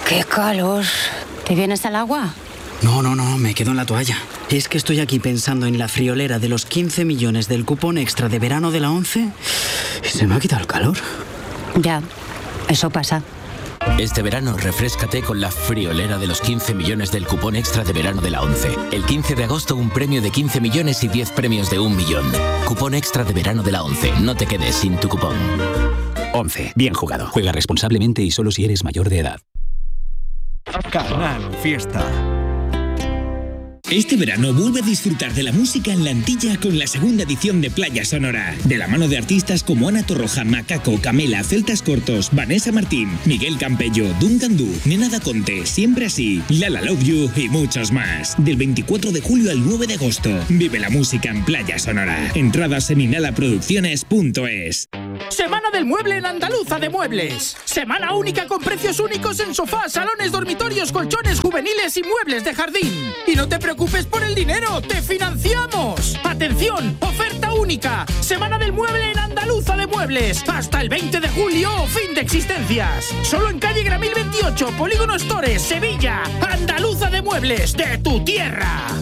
¡Qué calor! ¿Te vienes al agua? No, me quedo en la toalla. Es que estoy aquí pensando en la friolera de los 15 millones del cupón extra de verano de la ONCE y se me ha quitado el calor. Ya, eso pasa. Este verano, refréscate con la friolera de los 15 millones del cupón extra de verano de la ONCE. El 15 de agosto, un premio de 15 millones y 10 premios de 1 millón. Cupón extra de verano de la ONCE. No te quedes sin tu cupón. ONCE. Bien jugado. Juega responsablemente y solo si eres mayor de edad. Canal Fiesta. Este verano vuelve a disfrutar de la música en la Antilla con la segunda edición de Playa Sonora. De la mano de artistas como Ana Torroja, Macaco, Camela, Celtas Cortos, Vanessa Martín, Miguel Campello, Duncan Du, Nena Da Conte, Siempre Así, Lala Love You y muchos más. Del 24 de julio al 9 de agosto. Vive la música en Playa Sonora. Entradas en inhalaproducciones.es. Semana del Mueble en Andaluza de Muebles. Semana única con precios únicos en sofás, salones, dormitorios, colchones juveniles y muebles de jardín. Y no te preocupes por el dinero, te financiamos. ¡Atención! ¡Oferta única! Semana del Mueble en Andaluza de Muebles. Hasta el 20 de julio, fin de existencias. Solo en calle Gramil 28, Polígono Stores, Sevilla. Andaluza de Muebles, de tu tierra.